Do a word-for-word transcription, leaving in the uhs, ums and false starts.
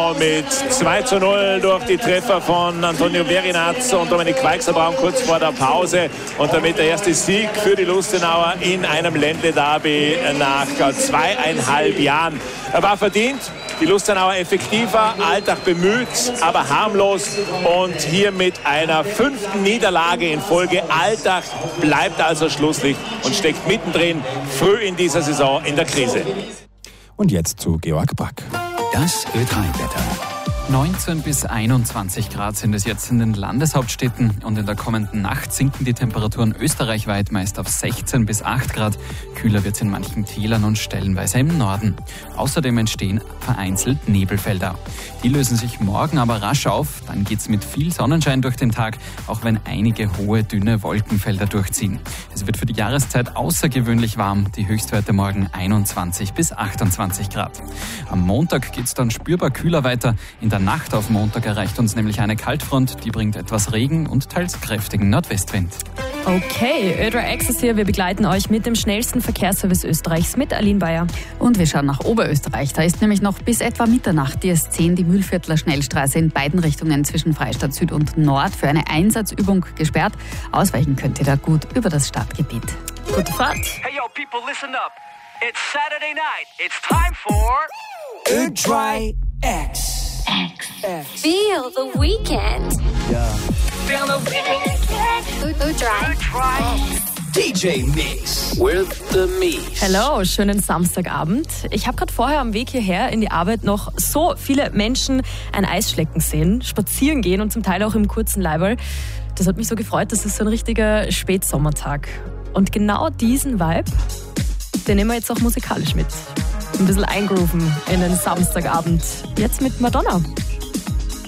Saison mit zwei zu null durch die Treffer von Antonio Berinaz und Dominik Queixelbraun kurz vor der Pause und damit der erste Sieg für die Lustenauer in einem Ländle-Derby nach zweieinhalb Jahren. Er war verdient. Die Lustenauer effektiver, Altach bemüht, aber harmlos und hier mit einer fünften Niederlage in Folge. Altach bleibt also Schlusslicht und steckt mittendrin, früh in dieser Saison in der Krise. Und jetzt zu Georg Brack. Das Ö drei Wetter. neunzehn bis einundzwanzig Grad sind es jetzt in den Landeshauptstädten und in der kommenden Nacht sinken die Temperaturen österreichweit meist auf sechzehn bis acht Grad. Kühler wird es in manchen Tälern und stellenweise im Norden. Außerdem entstehen vereinzelt Nebelfelder. Die lösen sich morgen aber rasch auf. Dann geht es mit viel Sonnenschein durch den Tag, auch wenn einige hohe, dünne Wolkenfelder durchziehen. Es wird für die Jahreszeit außergewöhnlich warm. Die Höchstwerte morgen einundzwanzig bis achtundzwanzig Grad. Am Montag geht es dann spürbar kühler weiter. In der Nacht auf Montag erreicht uns nämlich eine Kaltfront, die bringt etwas Regen und teils kräftigen Nordwestwind. Okay, Ö drei Access hier. Wir begleiten euch mit dem schnellsten Verkehrsservice Österreichs mit Aline Bayer. Und wir schauen nach Oberösterreich. Da ist nämlich noch bis etwa Mitternacht die S zehn, die Mühlviertler Schnellstraße in beiden Richtungen zwischen Freistadt Süd und Nord für eine Einsatzübung gesperrt. Ausweichen könnt ihr da gut über das Stadtgebiet. Gute Fahrt. Hey yo, people, listen up. It's Saturday night. It's time for Ö drei X. Feel the weekend. Yeah. Feel the weekend. Ö drei. D J Mix. With the Mix. Hallo, schönen Samstagabend. Ich habe gerade vorher am Weg hierher in die Arbeit noch so viele Menschen ein Eis schlecken sehen, spazieren gehen und zum Teil auch im kurzen Leiberl. Das hat mich so gefreut, das ist so ein richtiger Spätsommertag. Und genau diesen Vibe, den nehmen wir jetzt auch musikalisch mit. Ein bisschen eingrooven in den Samstagabend. Jetzt mit Madonna.